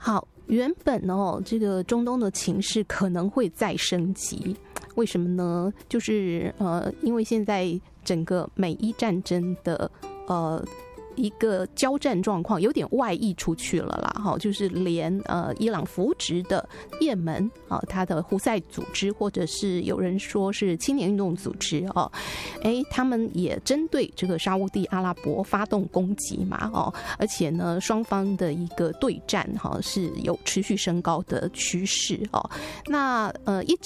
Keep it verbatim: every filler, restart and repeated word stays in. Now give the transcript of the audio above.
好，原本哦，这个中东的情势可能会再升级，为什么呢？就是呃，因为现在整个美伊战争的呃。一个交战状况有点外溢出去了啦，哈，就是连呃伊朗扶植的也门啊，它的胡塞组织，或者是有人说是青年运动组织哦，哎，他们也针对这个沙烏地阿拉伯发动攻击嘛，哦，而且呢，双方的一个对战哈是有持续升高的趋势哦。那呃，一